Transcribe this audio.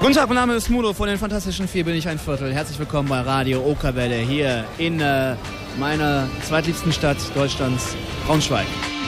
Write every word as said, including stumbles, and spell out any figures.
Guten Tag, mein Name ist Mudo, von den Fantastischen Vier bin ich ein Viertel. Herzlich willkommen bei Radio Okerwelle hier in äh, meiner zweitliebsten Stadt Deutschlands, Braunschweig.